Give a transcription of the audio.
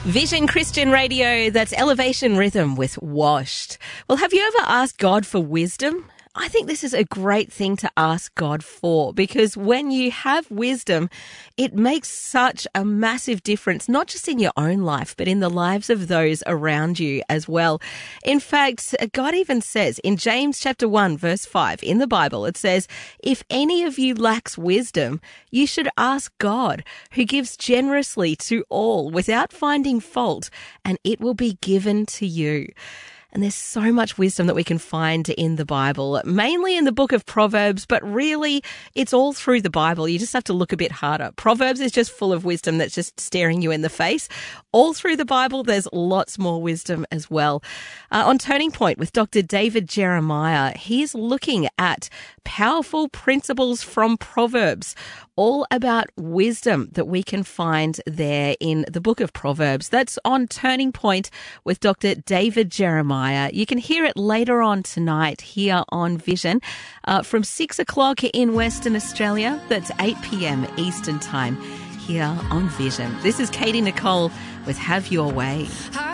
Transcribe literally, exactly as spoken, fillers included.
Vision Christian Radio, that's Elevation Rhythm with Washed. Well, have you ever asked God for wisdom? I think this is a great thing to ask God for, because when you have wisdom, it makes such a massive difference, not just in your own life, but in the lives of those around you as well. In fact, God even says in James chapter one, verse five in the Bible, it says, if any of you lacks wisdom, you should ask God, who gives generously to all without finding fault, and it will be given to you. And there's so much wisdom that we can find in the Bible, mainly in the book of Proverbs, but really it's all through the Bible. You just have to look a bit harder. Proverbs is just full of wisdom that's just staring you in the face. All through the Bible, there's lots more wisdom as well. Uh, on Turning Point with Doctor David Jeremiah, he's looking at powerful principles from Proverbs, all about wisdom that we can find there in the book of Proverbs. That's on Turning Point with Doctor David Jeremiah. You can hear it later on tonight here on Vision uh, from six o'clock in Western Australia. That's eight p.m. Eastern Time here on Vision. This is Katie Nicole with Have Your Way.